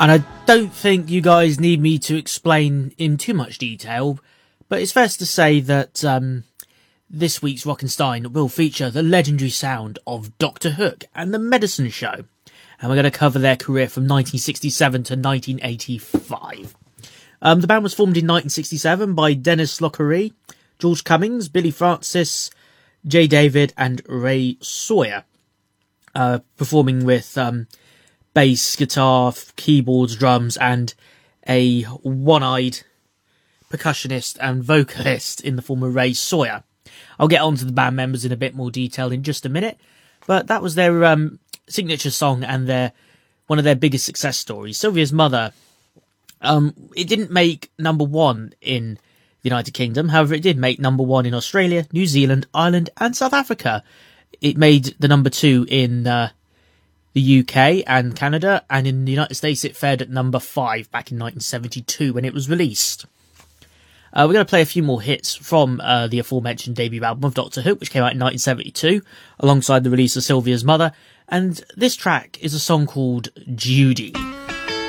And I don't think you guys need me to explain in too much detail, but it's fair to say that this week's Rockenstein will feature the legendary sound of Dr. Hook and the Medicine Show. And we're going to cover their career from 1967 to 1985. The band was formed in 1967 by Dennis Lockery, George Cummings, Billy Francis, Jay David and Ray Sawyer. Performing with bass, guitar, keyboards, drums, and a one-eyed percussionist and vocalist in the form of Ray Sawyer. I'll get on to the band members in a bit more detail in just a minute, but that was their signature song and one of their biggest success stories. Sylvia's Mother. It didn't make number one in the United Kingdom, however it did make number one in Australia, New Zealand, Ireland and South Africa. It made the number two in the UK and Canada, and in the United States it fared at number 5 back in 1972 when it was released. We're going to play a few more hits from the aforementioned debut album of Dr. Hook, which came out in 1972, alongside the release of Sylvia's Mother, and this track is a song called Judy.